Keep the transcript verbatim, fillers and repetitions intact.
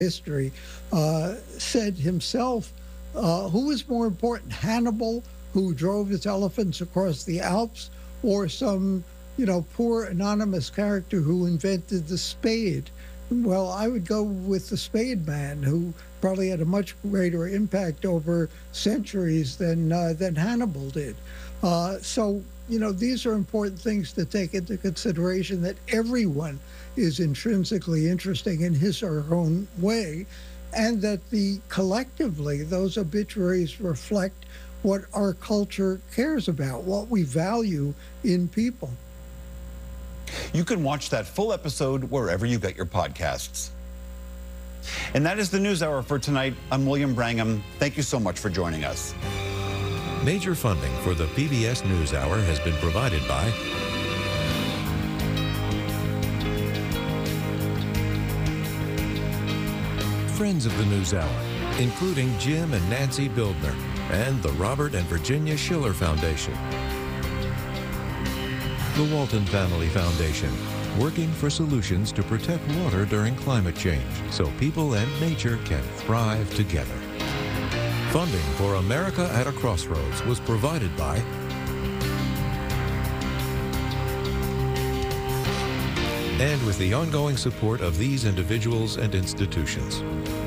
history, uh, said himself, uh, who was more important, Hannibal, who drove his elephants across the Alps, or some, you know, poor anonymous character who invented the spade? Well, I would go with the spade man, who probably had a much greater impact over centuries than uh, than Hannibal did. Uh, so, you know, these are important things to take into consideration, that everyone is intrinsically interesting in his or her own way, and that the collectively those obituaries reflect what our culture cares about, what we value in people. You can watch that full episode wherever you get your podcasts. And that is the News Hour for tonight. I'm William Brangham. Thank you so much for joining us. Major funding for the P B S NewsHour has been provided by friends of the NewsHour, including Jim and Nancy Bildner, and the Robert and Virginia Schiller Foundation. The Walton Family Foundation, working for solutions to protect water during climate change so people and nature can thrive together. Funding for America at a Crossroads was provided by and with the ongoing support of these individuals and institutions.